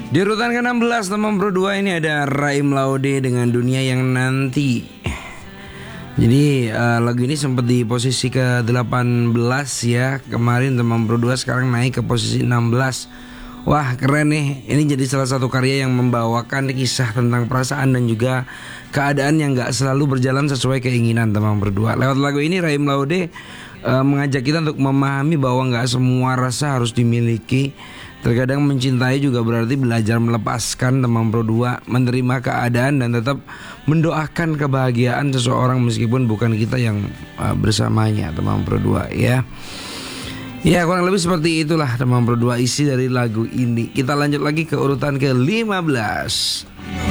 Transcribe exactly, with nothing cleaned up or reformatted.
Di urutan ke enam belas teman Bro dua ini ada Raim Laude dengan Dunia Yang Nanti. Jadi uh, lagu ini sempat di posisi ke delapan belas ya kemarin teman Bro dua, sekarang naik ke posisi enam belas. Wah keren nih, ini jadi salah satu karya yang membawakan kisah tentang perasaan dan juga keadaan yang gak selalu berjalan sesuai keinginan teman Bro dua. Lewat lagu ini Raim Laude uh, mengajak kita untuk memahami bahwa gak semua rasa harus dimiliki. Terkadang mencintai juga berarti belajar melepaskan teman Bro dua, menerima keadaan dan tetap mendoakan kebahagiaan seseorang meskipun bukan kita yang uh, bersamanya teman Bro dua ya. Ya kurang lebih seperti itulah teman Bro dua isi dari lagu ini. Kita lanjut lagi ke urutan ke lima belas.